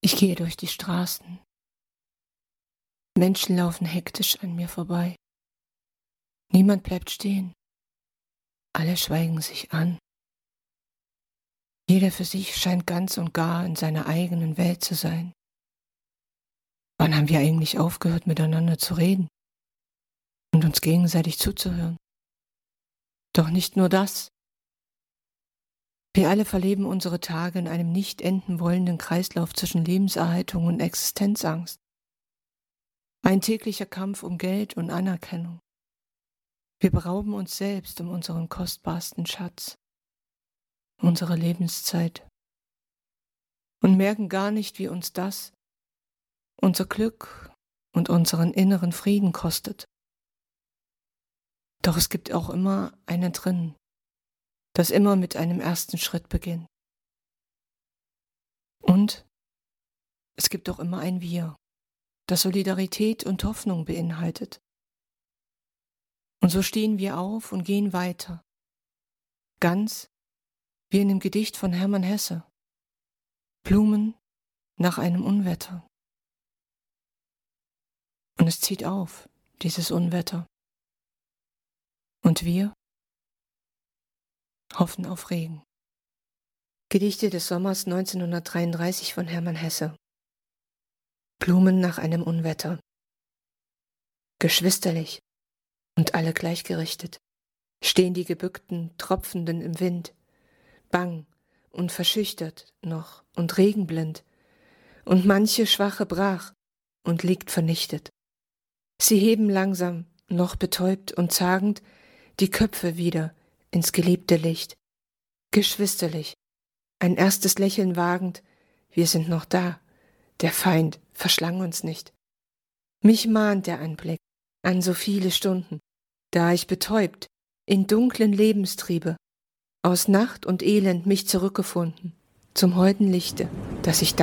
Ich gehe durch die Straßen. Menschen laufen hektisch an mir vorbei. Niemand bleibt stehen. Alle schweigen sich an. Jeder für sich scheint ganz und gar in seiner eigenen Welt zu sein. Wann haben wir eigentlich aufgehört, miteinander zu reden und uns gegenseitig zuzuhören? Doch nicht nur das. Wir alle verleben unsere Tage in einem nicht enden wollenden Kreislauf zwischen Lebenserhaltung und Existenzangst. Ein täglicher Kampf um Geld und Anerkennung. Wir berauben uns selbst um unseren kostbarsten Schatz, unsere Lebenszeit, und merken gar nicht, wie uns das unser Glück und unseren inneren Frieden kostet. Doch es gibt auch immer einen drin, das immer mit einem ersten Schritt beginnt. Und es gibt auch immer ein Wir, das Solidarität und Hoffnung beinhaltet. Und so stehen wir auf und gehen weiter, ganz wie in dem Gedicht von Hermann Hesse, Blumen nach einem Unwetter. Und es zieht auf, dieses Unwetter. Und wir hoffen auf Regen. Gedichte des Sommers 1933 von Hermann Hesse. Blumen nach einem Unwetter. Geschwisterlich und alle gleichgerichtet stehen die gebückten, Tropfenden im Wind, bang und verschüchtert noch und regenblind, und manche Schwache brach und liegt vernichtet. Sie heben langsam, noch betäubt und zagend, die Köpfe wieder ins geliebte Licht. Geschwisterlich, ein erstes Lächeln wagend, wir sind noch da, der Feind verschlang uns nicht. Mich mahnt der Anblick an so viele Stunden, da ich betäubt in dunklen Lebenstriebe aus Nacht und Elend mich zurückgefunden, zum holden Lichte, das ich